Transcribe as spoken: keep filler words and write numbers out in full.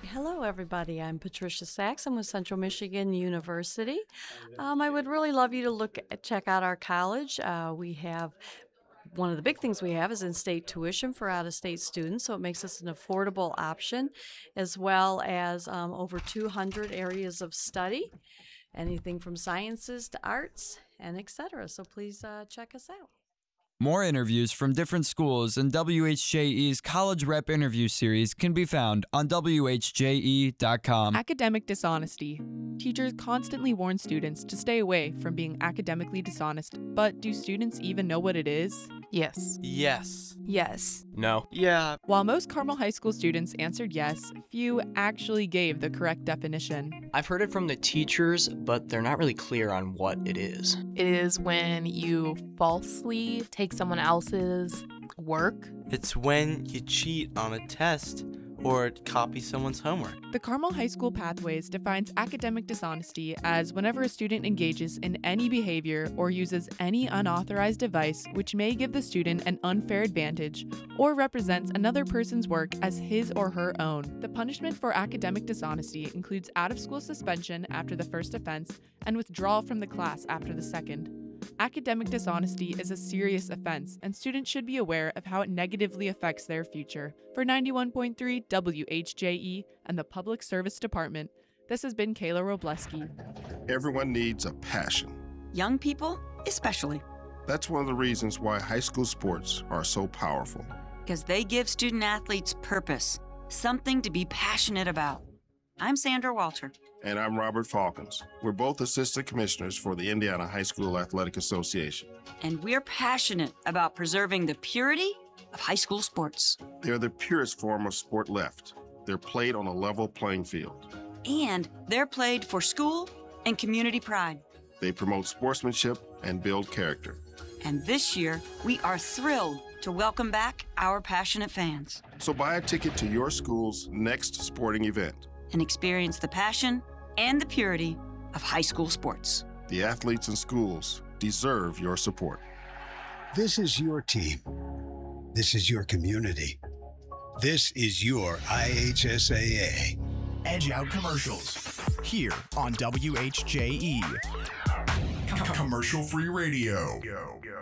Hello, everybody. I'm Patricia Sachs. I'm with Central Michigan University. Um, I would really love you to look at, check out our college. Uh, we have one of the big things we have is in-state tuition for out-of-state students, so it makes us an affordable option, as well as um, over two hundred areas of study, anything from sciences to arts, and et cetera. So please uh, check us out. More interviews from different schools in W H J E's College Rep Interview Series can be found on W H J E dot com. Academic dishonesty. Teachers constantly warn students to stay away from being academically dishonest, but do students even know what it is? Yes. Yes. Yes. No. Yeah. While most Carmel High School students answered yes, few actually gave the correct definition. I've heard it from the teachers, but they're not really clear on what it is. It is when you falsely take someone else's work. It's when you cheat on a test or copy someone's homework. The Carmel High School Pathways defines academic dishonesty as whenever a student engages in any behavior or uses any unauthorized device which may give the student an unfair advantage or represents another person's work as his or her own. The punishment for academic dishonesty includes out-of-school suspension after the first offense and withdrawal from the class after the second. Academic dishonesty is a serious offense, and students should be aware of how it negatively affects their future. For ninety-one point three W H J E and the Public Service Department, this has been Kayla Robleski. Everyone needs a passion. Young people, especially. That's one of the reasons why high school sports are so powerful. Because they give student athletes purpose, something to be passionate about. I'm Sandra Walter. And I'm Robert Falcons. We're both assistant commissioners for the Indiana High School Athletic Association. And we're passionate about preserving the purity of high school sports. They're the purest form of sport left. They're played on a level playing field. And they're played for school and community pride. They promote sportsmanship and build character. And this year, we are thrilled to welcome back our passionate fans. So buy a ticket to your school's next sporting event and experience the passion and the purity of high school sports. The athletes and schools deserve your support. This is your team. This is your community. This is your I H S A A. Edge Out commercials here on W H J E. Commercial-free radio.